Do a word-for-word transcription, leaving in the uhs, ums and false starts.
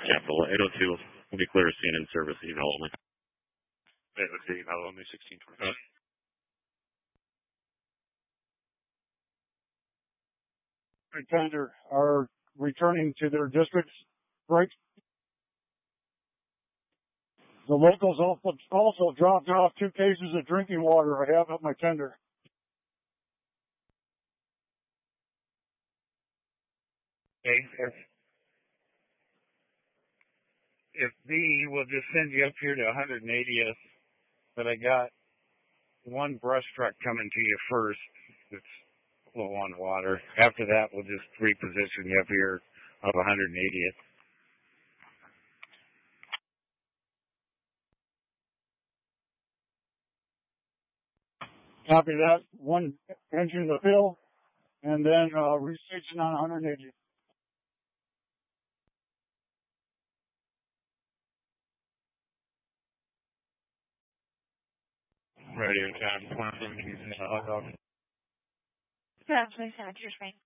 Capital eight oh two will be clear to C N N service eval only. eight oh two eval only, sixteen twenty-five. Tender are returning to their districts, right? The locals also, also dropped off two cases of drinking water I have at my tender. Okay, if, if B will just send you up here to one hundred eightieth, but I got one brush truck coming to you first. It's low on water. After that, we'll just reposition you up here of one hundred eightieth. Copy that. One engine to fill, and then uh, restation on one hundred eightieth. Radio time, twenty-seven, using the hot dog. Yeah, please, Rogers, right.